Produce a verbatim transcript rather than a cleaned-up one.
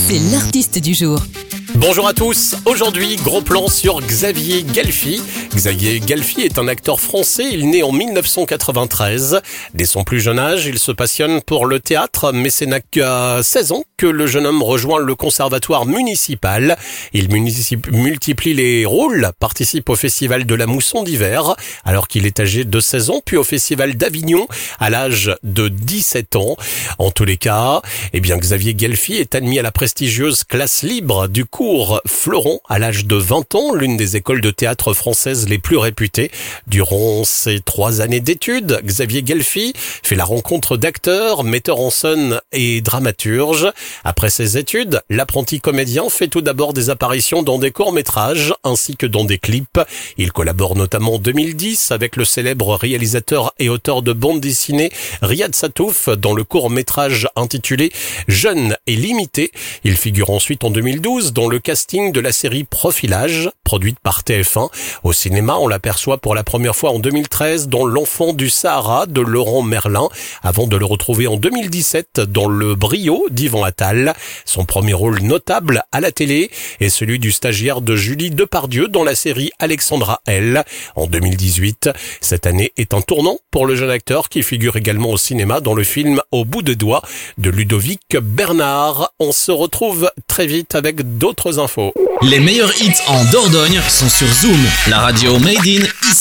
c'est l'artiste du jour. Bonjour à tous, aujourd'hui gros plan sur Xavier Galfi. Xavier Galfi est un acteur français, il naît en mille neuf cent quatre-vingt-treize. Dès son plus jeune âge, il se passionne pour le théâtre, mais c'est qu'à seize ans que le jeune homme rejoint le conservatoire municipal. Il multiplie les rôles, participe au festival de la Mousson d'hiver, alors qu'il est âgé de seize ans, puis au festival d'Avignon à l'âge de dix-sept ans. En tous les cas, eh bien Xavier Galfi est admis à la prestigieuse classe libre du cours Fleuron à l'âge de vingt ans, l'une des écoles de théâtre françaises les plus réputées. Durant ses trois années d'études, Xavier Galfi fait la rencontre d'acteurs, metteurs en scène et dramaturges. Après ses études, l'apprenti comédien fait tout d'abord des apparitions dans des courts-métrages ainsi que dans des clips. Il collabore notamment en deux mille dix avec le célèbre réalisateur et auteur de bande dessinée Riyad Satouf dans le court-métrage intitulé Jeune et limité. Il figure ensuite en deux mille douze dans le casting de la série Profilage, produite par T F un. Au cinéma, on l'aperçoit pour la première fois en deux mille treize dans L'Enfant du Sahara de Laurent Merlin, avant de le retrouver en deux mille dix-sept dans Le Brio d'Yvan Attal. Son premier rôle notable à la télé est celui du stagiaire de Julie Depardieu dans la série Alexandra L. En deux mille dix-huit, cette année est un tournant pour le jeune acteur qui figure également au cinéma dans le film Au bout des doigts de Ludovic Bernard. On se retrouve très vite avec d'autres infos. Les meilleurs hits en Dordogne sont sur Zoom, la radio made in ici.